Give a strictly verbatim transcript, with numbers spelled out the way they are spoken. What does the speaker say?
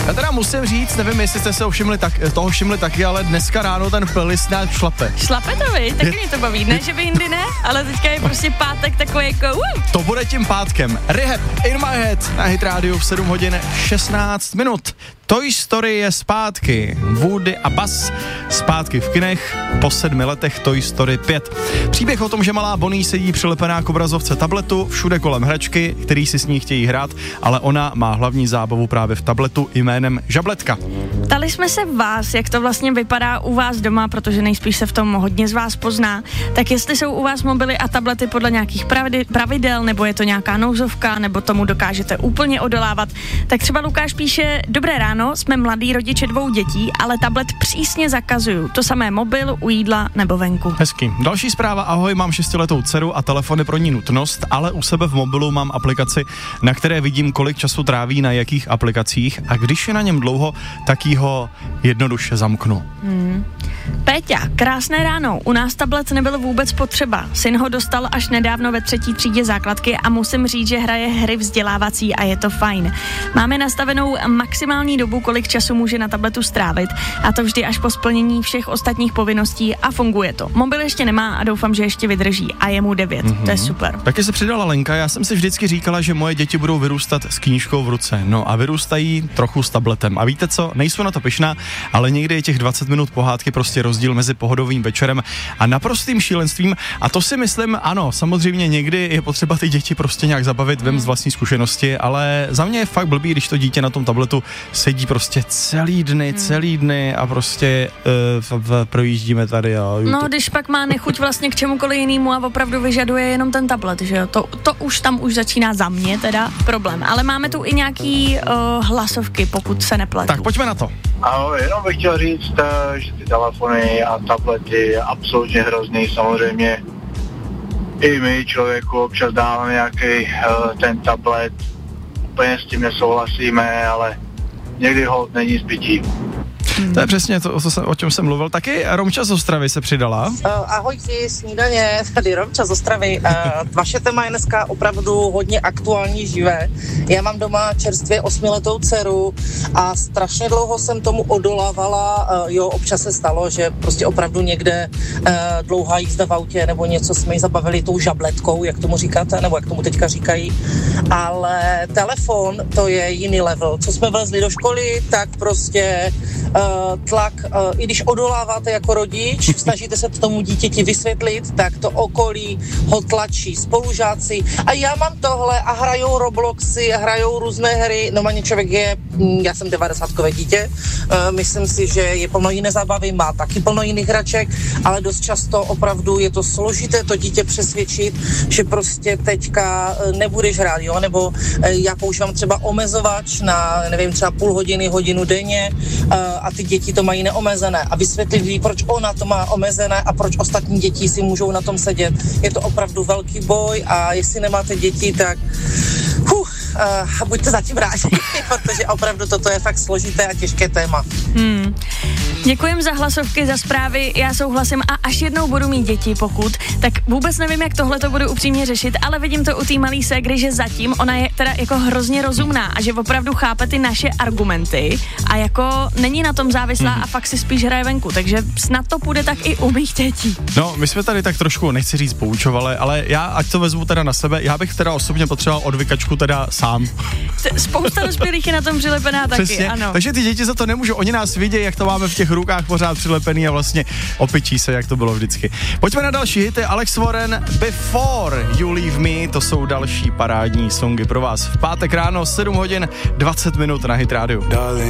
Já teda musím říct, nevím, jestli jste se všimli tak, toho všimli taky, ale dneska ráno ten playlist nějak šlape. Šlape to vy, taky mě to baví, ne, že by jindy ne, ale teďka je prostě pátek takový jako uh. To bude tím pátkem. Rehab in my head na Hit Radio v sedm hodin šestnáct minut. Toy Story je zpátky. Woody a Buzz zpátky v kinech po sedmi letech Toy Story pět. Příběh o tom, že malá Bonnie sedí přilepená k obrazovce tabletu, všude kolem hračky, který si s ní chtějí hrát, ale ona má hlavní zábavu právě v tabletu jménem Žabletka. Ptali jsme se vás, jak to vlastně vypadá u vás doma, protože nejspíš se v tom hodně z vás pozná. Tak jestli jsou u vás mobily a tablety podle nějakých pravidel, nebo je to nějaká nouzovka, nebo tomu dokážete úplně odolávat. Tak třeba Lukáš píše: dobré ráno, jsme mladí rodiče dvou dětí, ale tablet přísně zakazuju. To samé mobil, u jídla nebo venku. Hezky. Další zpráva: ahoj, mám šestiletou dceru a telefon je pro ní nutnost, ale u sebe v mobilu mám aplikaci, na které vidím, kolik času tráví na jakých aplikacích, a když je na něm dlouho, tak jí ho jednoduše zamknu. Hmm. Péťa, krásné ráno. U nás tablet nebyl vůbec potřeba. Syn ho dostal až nedávno ve třetí třídě základky a musím říct, že hraje hry vzdělávací a je to fajn. Máme nastavenou maximální dobu, kolik času může na tabletu strávit, a to vždy až po splnění všech ostatních povinností, a funguje to. Mobil ještě nemá a doufám, že ještě vydrží, a je mu devět. Mm-hmm. To je super. Taky se přidala Lenka. Já jsem si vždycky říkala, že moje děti budou vyrůstat s knížkou v ruce. No a vyrůstají trochu s tabletem. A víte co? Nejsou na to pyšná, ale někdy je těch dvacet minut pohádky prostě rozdíl mezi pohodovým večerem a naprostým šílenstvím. A to si myslím, ano, samozřejmě někdy je potřeba ty děti prostě nějak zabavit, vem z vlastní zkušenosti, ale za mě je fakt blbý, když to dítě na tom tabletu sedí prostě celý dny, hmm. celý dny a prostě uh, v, v, projíždíme tady a YouTube. No, když pak má nechuť vlastně k čemukoliv jinému a opravdu vyžaduje jenom ten tablet, že jo, to, to už tam už začíná za mě teda problém, ale máme tu i nějaký uh, hlasovky, pokud se nepletu. Tak pojďme na to. Ano, jenom bych chtěl říct, že ty telefony a tablety je absolutně hrozný, samozřejmě i my člověku občas dáváme nějaký uh, ten tablet, úplně s tím nesouhlasíme, ale někdy ho není zbytí. To je přesně to, to jsem, o čem jsem mluvil. Taky Romča z Ostravy se přidala. Uh, ahojky, snídaně, tady Romča z Ostravy. Uh, vaše téma je dneska opravdu hodně aktuální, živé. Já mám doma čerstvě osmiletou dceru a strašně dlouho jsem tomu odolávala. Uh, jo, občas se stalo, že prostě opravdu někde uh, dlouhá jízda v autě nebo něco jsme ji zabavili tou žabletkou, jak tomu říkáte, nebo jak tomu teďka říkají. Ale telefon, to je jiný level. Co jsme vlezli do školy, tak prostě Uh, tlak, uh, i když odoláváte jako rodič, snažíte se tomu dítěti vysvětlit, tak to okolí ho tlačí spolužáci a já mám tohle a hrajou Robloxy, hrajou různé hry, normálně člověk je, já jsem devadesátkové dítě, uh, myslím si, že je plno jiné zábavy, má taky plno jiných hraček, ale dost často opravdu je to složité to dítě přesvědčit, že prostě teďka nebudeš hrát, jo, nebo uh, já používám třeba omezovač na, nevím, třeba půl hodiny, hodinu denně, uh, a ty děti to mají neomezené a vysvětlit jí, proč ona to má omezené a proč ostatní děti si můžou na tom sedět. Je to opravdu velký boj a jestli nemáte děti, tak huh, uh, buďte zatím rádi, protože opravdu toto je fakt složité a těžké téma. Hmm. Děkujem za hlasovky, za zprávy, já souhlasím a až jednou budu mít děti, pokud, tak vůbec nevím, jak tohle to budu upřímně řešit, ale vidím to u té malý ségry, že zatím ona je teda jako hrozně rozumná a že opravdu chápe ty naše argumenty a jako není na tom závislá mm-hmm. a fakt si spíš hraje venku, takže snad to půjde tak i u mých dětí. No, my jsme tady tak trošku, nechci říct poučovali, ale já, ať to vezmu teda na sebe, já bych teda osobně potřeboval odvykačku teda sám. Spousta dospělých je na tom přilepená taky, přesně, ano. Takže ty děti za to nemůžou, oni nás vidějí, jak to máme v těch rukách pořád přilepený a vlastně opičí se, jak to bylo vždycky. Pojďme na další hity. Alex Warren, Before You Leave Me, to jsou další parádní songy pro vás. V pátek ráno sedm hodin dvacet minut na Hit Radio.